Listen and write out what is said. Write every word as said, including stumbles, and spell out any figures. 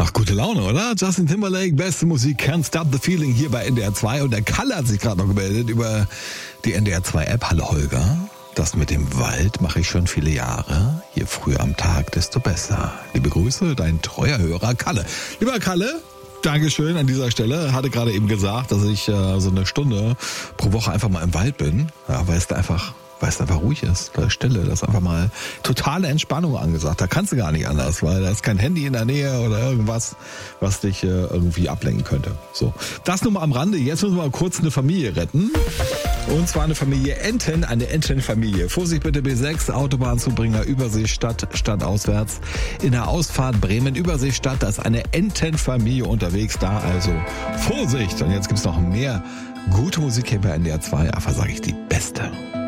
Ach, gute Laune, oder? Justin Timberlake, beste Musik, Can't Stop the Feeling hier bei N D R zwei. Und der Kalle hat sich gerade noch gemeldet über die N D R zwei App. Hallo Holger, das mit dem Wald mache ich schon viele Jahre. Je früher am Tag, desto besser. Liebe Grüße, dein treuer Hörer Kalle. Lieber Kalle, Dankeschön an dieser Stelle. Hatte gerade eben gesagt, dass ich äh, so eine Stunde pro Woche einfach mal im Wald bin. Ja, weil es da einfach... weil es einfach ruhig ist, da ist Stille, das ist einfach mal totale Entspannung angesagt. Da kannst du gar nicht anders, weil da ist kein Handy in der Nähe oder irgendwas, was dich äh, irgendwie ablenken könnte. So, das nur mal am Rande. Jetzt müssen wir mal kurz eine Familie retten. Und zwar eine Familie Enten, eine Entenfamilie. Vorsicht bitte B sechs, Autobahnzubringer, Überseestadt, stadtauswärts. In der Ausfahrt Bremen, Überseestadt, da ist eine Entenfamilie unterwegs. Da also Vorsicht. Und jetzt gibt's noch mehr gute Musik hier bei N D R zwei. Aber sage ich die beste.